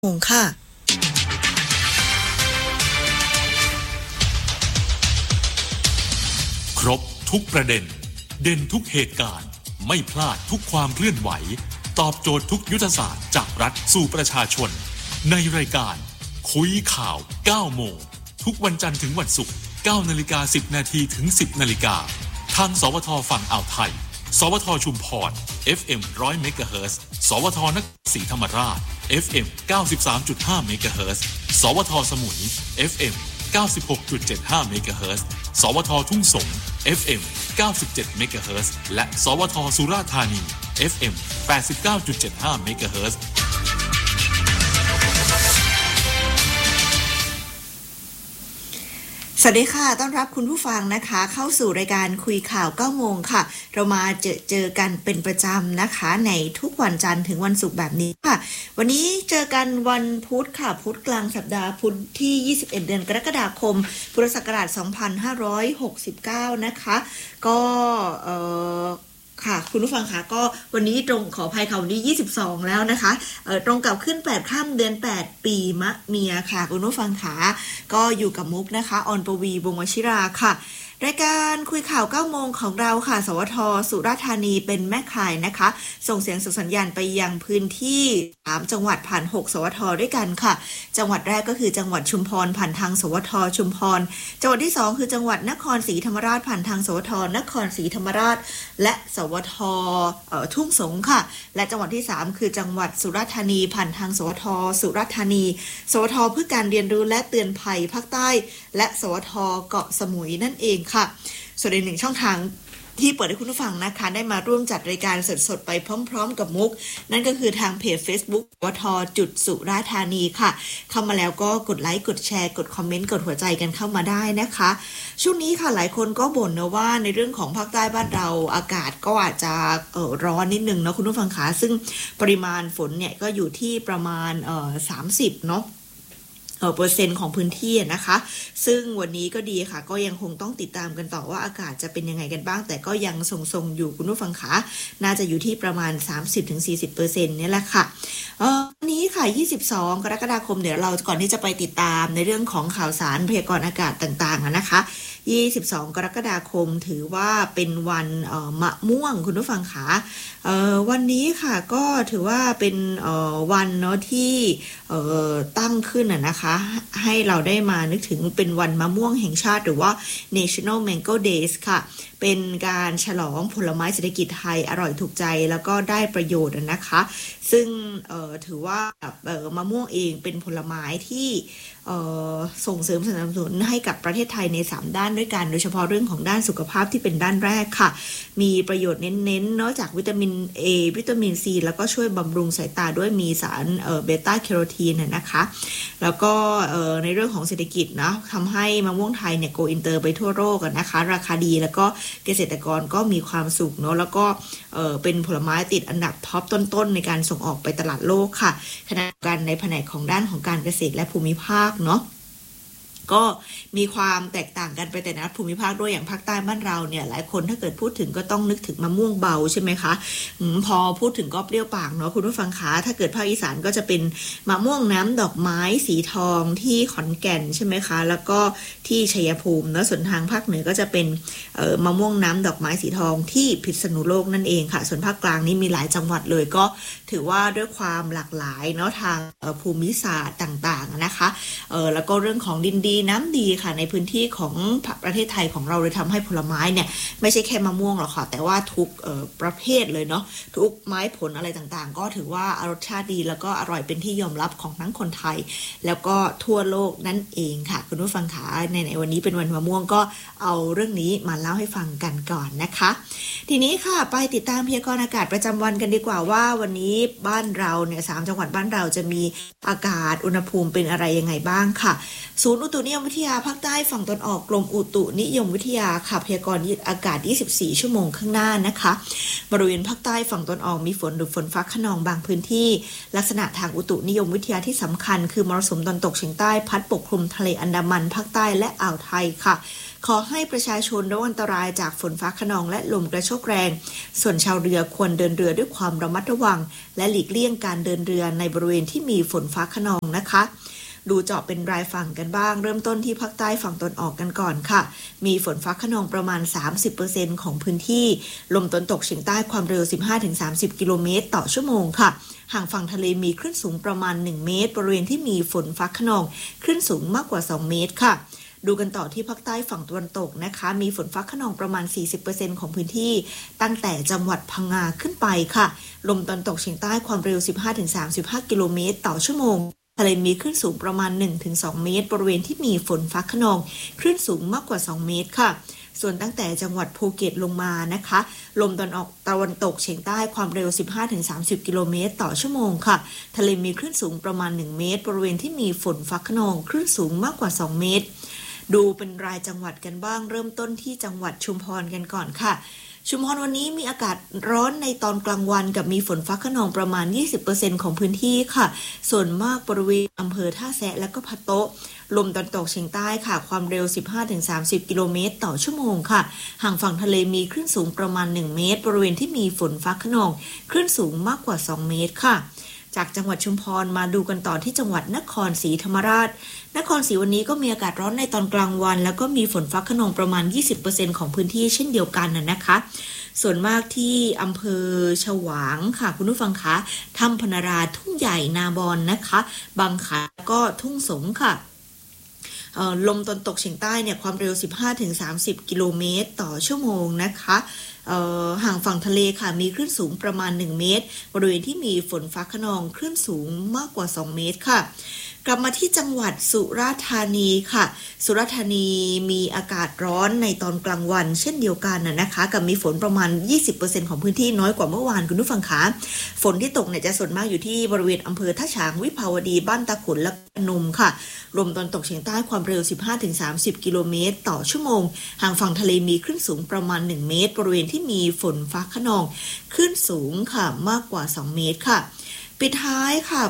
งงค่ะครบทุกประเด็นเด่นทุกเหตุการณ์ไม่พลาดทุกความเคลื่อนไหวตอบโจทย์ทุกยุทธศาสตร์จากรัฐสู่ประชาชนในรายการคุยข่าว9โมงทุกวันจันทร์ถึงวันศุกร์ 9:10 นาทีถึง 10 นาฬิกาทางสวทฝั่งอ่าวไทยสวทชุมพร FM 100 เมกะเฮิรตซ์สวทนครศรีธรรมราช FM 93.5 เมกะเฮิรตซ์สวทสมุย FM 96.75 เมกะเฮิรตซ์สวททุ่งสง FM 97 เมกะเฮิรตซ์และสวทสุราษฎร์ธานี FM 89.75 เมกะเฮิรตซ์สวัสดีค่ะต้อนรับคุณผู้ฟังนะคะเข้าสู่รายการคุยข่าว9โมงค่ะเรามาเจอกันเป็นประจำนะคะในทุกวันจันทร์ถึงวันศุกร์แบบนี้ค่ะวันนี้เจอกันวันพุธค่ะพุธกลางสัปดาห์พุธที่21เดือนกรกฎาคมพุทธศักราช2569นะคะก็ค่ะคุณผู้ฟังค่ะก็วันนี้ตรงขออภัยค่ะวันนี้22แล้วนะคะตรงกับขึ้น8ค่ำเดือน8ปีมะเมียค่ะคุณผู้ฟังค่ะก็อยู่กับมุกนะคะออนปวีวงศ์วชิราค่ะรายการคุยข่าว9โมงของเราค่ะสวทสุราษฎร์ธานีเป็นแม่ข่ายนะคะส่งเสียงส่งสัญญาณไปยังพื้นที่3จังหวัดผ่าน6สวทด้วยกันค่ะจังหวัดแรกก็คือจังหวัดชุมพรผ่านทางสวทชุมพรจังหวัดที่2คือจังหวัดนครศรีธรรมราชผ่านทางสวทนครศรีธรรมราชและสวททุ่งสงค่ะและจังหวัดที่3คือจังหวัดสุราษฎร์ธานีผ่านทางสวทสุราษฎร์ธานีสวทเพื่อการเรียนรู้และเตือนภัยภาคใต้และสวทเกาะสมุยนั่นเองค่ะส่วนอีกหนึ่งช่องทางที่เปิดให้คุณผู้ฟังนะคะได้มาร่วมจัดรายการสดๆไปพร้อมๆกับมุกนั่นก็คือทางเพจ Facebook สวทสุราษฎร์ธานีค่ะเข้ามาแล้วก็กดไลค์กดแชร์กดคอมเมนต์กดหัวใจกันเข้ามาได้นะคะช่วงนี้ค่ะหลายคนก็บ่นนะว่าในเรื่องของภาคใต้บ้านเราอากาศก็อาจจะร้อนนิดนึงนะคุณผู้ฟังคะซึ่งปริมาณฝนเนี่ยก็อยู่ที่ประมาณ30เนาะเปอร์เซ็นต์ของพื้นที่นะคะซึ่งวันนี้ก็ดีค่ะก็ยังคงต้องติดตามกันต่อว่าอากาศจะเป็นยังไงกันบ้างแต่ก็ยังทรงๆอยู่คุณผู้ฟังคะน่าจะอยู่ที่ประมาณ 30-40% เนี่ยแหละค่ะวันนี้ค่ะ22กรกฎาคมเดี๋ยวเราก่อนที่จะไปติดตามในเรื่องของข่าวสารพยากรณ์อากาศต่างๆนะคะ22กรกฎาคมถือว่าเป็นวันมะม่วงคุณผู้ฟังคะวันนี้ค่ะก็ถือว่าเป็นวันเนาะที่ตั้งขึ้นนะคะให้เราได้มานึกถึงเป็นวันมะม่วงแห่งชาติหรือว่า National Mango Days ค่ะเป็นการฉลองผลไม้เศรษฐกิจไทยอร่อยถูกใจแล้วก็ได้ประโยชน์นะคะซึ่งถือว่ามะม่วงเองเป็นผลไม้ที่ส่งเสริมสนับสนุนให้กับประเทศไทยใน3ด้านด้วยกันโดยเฉพาะเรื่องของด้านสุขภาพที่เป็นด้านแรกค่ะมีประโยชน์เน้นๆนอกจากวิตามิน A วิตามิน C แล้วก็ช่วยบำรุงสายตาด้วยมีสารเบต้าแคโรทีนนะคะแล้วก็ในเรื่องของเศรษฐกิจนะทำให้มะม่วงไทยเนี่ยโกอินเตอร์ไปทั่วโลกนะคะราคาดีแล้วก็เกษตรกรก็มีความสุขเนาะแล้วก็เป็นผลไม้ติดอันดับท็อปต้นๆในการส่งออกไปตลาดโลกค่ะขณะเดียวกันในแผนกของด้านของการเกษตรและภูมิภาคเนาะก็มีความแตกต่างกันไปแต่ละภูมิภาคด้วยอย่างภาคใต้บ้านเราเนี่ยหลายคนถ้าเกิดพูดถึงก็ต้องนึกถึงมะม่วงเบาใช่ไหมคะพอพูดถึงก็เปรี้ยวปากเนาะคุณผู้ฟังคะถ้าเกิดภาคอีสานก็จะเป็นมะม่วงน้ำดอกไม้สีทองที่ขอนแก่นใช่ไหมคะแล้วก็ที่ชัยภูมิแล้วส่วนทางภาคเหนือก็จะเป็นมะม่วงน้ำดอกไม้สีทองที่พิษณุโลกนั่นเองค่ะส่วนภาคกลางนี่มีหลายจังหวัดเลยก็ถือว่าด้วยความหลากหลายเนาะทางภูมิศาสตร์ต่างๆนะคะแล้วก็เรื่องของดินดีน้ำดีค่ะในพื้นที่ของประเทศไทยของเราเลยทำให้ผลไม้เนี่ยไม่ใช่แค่มะม่วงหรอกค่ะแต่ว่าทุกประเภทเลยเนาะทุกไม้ผลอะไรต่างๆก็ถือว่ารสชาติดีแล้วก็อร่อยเป็นที่ยอมรับของทั้งคนไทยแล้วก็ทั่วโลกนั่นเองค่ะคุณผู้ฟังคะในวันนี้เป็นวันมะม่วงก็เอาเรื่องนี้มาเล่าให้ฟังกันก่อนนะคะทีนี้ค่ะไปติดตามพยากรณ์อากาศประจำวันกันดีกว่าว่าวันนี้บ้านเราเนี่ย3จังหวัดบ้านเราจะมีอากาศอุณหภูมิเป็นอะไรยังไงบ้างค่ะศูนย์อุตุนิยมวิทยาภาคใต้ฝั่งตะวันออกกรมอุตุนิยมวิทยาค่ะพยากรณ์อากาศ24ชั่วโมงข้างหน้านะคะบริเวณภาคใต้ฝั่งตะวันออกมีฝนหรือฝนฟ้าคะนองบางพื้นที่ลักษณะทางอุตุนิยมวิทยาที่สำคัญคือมรสุมตะวันตกเฉียงใต้พัดปกคลุมทะเลอันดามันภาคใต้และอ่าวไทยค่ะขอให้ประชาชนระวังอันตรายจากฝนฟ้าคะนองและลมกระโชกแรงส่วนชาวเรือควรเดินเรือด้วยความระมัดระวังและหลีกเลี่ยงการเดินเรือในบริเวณที่มีฝนฟ้าคะนองนะคะดูเจาะเป็นรายฝั่งกันบ้างเริ่มต้นที่ภาคใต้ฝั่งตะวันออกกันก่อนค่ะมีฝนฟ้าคะนองประมาณ 30% ของพื้นที่ลมตะวันตกเฉียงใต้ความเร็ว 15-30 กิโลเมตรต่อชั่วโมงค่ะห่างฝั่งทะเลมีคลื่นสูงประมาณ1เมตรบริเวณที่มีฝนฟ้าคะนองคลื่นสูงมากกว่า2เมตรค่ะดูกันต่อที่ภาคใต้ฝั่งตะวันตกนะคะมีฝนฟ้าคะนองประมาณ 40% ของพื้นที่ตั้งแต่จังหวัดพังงาขึ้นไปค่ะลมตะวันตกเฉียงใต้ความเร็ว 15-35 กิโลเมตรต่อชั่วโมงทะเลมีคลื่นสูงประมาณ 1-2 เมตรบริเวณที่มีฝนฟ้าคะนองคลื่นสูงมากกว่า2เมตรค่ะส่วนตั้งแต่จังหวัดภูเก็ตลงมานะคะลมตะวันตกเฉียงใต้ความเร็ว 15-30 กิโลเมตรต่อชั่วโมงค่ะทะเลมีคลื่นสูงประมาณ1เมตรบริเวณที่มีฝนฟ้าคะนองคลื่นสูงมากกว่า2เมตรดูเป็นรายจังหวัดกันบ้างเริ่มต้นที่จังหวัดชุมพรกันก่อนค่ะชุมพรวันนี้มีอากาศร้อนในตอนกลางวันกับมีฝนฟ้าคะนองประมาณ 20% ของพื้นที่ค่ะส่วนมากบริเวณอำเภอท่าแซะและก็พะโต๊ะลมตะวันตกเฉียงใต้ค่ะความเร็ว 15-30 กิโลเมตรต่อชั่วโมงค่ะห่างฝั่งทะเลมีคลื่นสูงประมาณ1เมตรบริเวณที่มีฝนฟ้าคะนองคลื่นสูงมากกว่า2เมตรค่ะจากจังหวัดชุมพรมาดูกันต่อที่จังหวัดนครศรีธรรมราชนครศรีวันนี้ก็มีอากาศร้อนในตอนกลางวันแล้วก็มีฝนฟ้าคะนองประมาณ 20% ของพื้นที่เช่นเดียวกันนะคะส่วนมากที่อำเภอฉวางค่ะคุณผู้ฟังคะถ้ำพนาราทุ่งใหญ่นาบอนนะคะบางขาก็ทุ่งสงค่ะลมตะวันตกเฉียงใต้เนี่ยความเร็ว 15-30 กิโลเมตรต่อชั่วโมงนะคะห่างฝั่งทะเลค่ะมีคลื่นสูงประมาณ1เมตรบริเวณที่มีฝนฟ้าคะนองคลื่นสูงมากกว่า2เมตรค่ะกลับมาที่จังหวัดสุราษฎร์ธานีค่ะสุราษฎร์ธานีมีอากาศร้อนในตอนกลางวันเช่นเดียวกันนะคะกับมีฝนประมาณ 20% ของพื้นที่น้อยกว่าเมื่อวานคุณผู้ฟังคะฝนที่ตกเนี่ยจะส่วนมากอยู่ที่บริเวณอำเภอท่าฉางวิภาวดีบ้านตาขุนและพนมค่ะลมตะวันตกเฉียงใต้ความเร็ว 15-30 กิโลเมตรต่อชั่วโมงห่างฝั่งทะเลมีคลื่นสูงประมาณ1เมตรบริเวณที่มีฝนฟ้าคะนองคลื่นสูงค่ะมากกว่า2เมตรค่ะปิดท้ายค่ะ